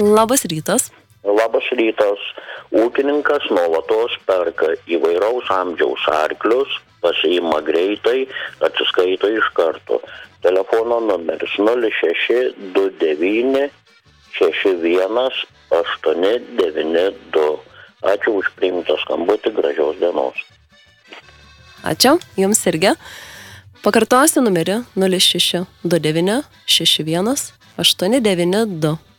Labas rytas. Labas rytas. Ūkininkas nuolatos perka įvairaus amžiaus arklius, pasiima greitai, atsiskaito iš karto. Telefono numeris 0629 61 892. Ačiū už priimtą skambutį, gražios dienos. Ačiū, jums irgi. Pakartosiu numerį 0629 61 892.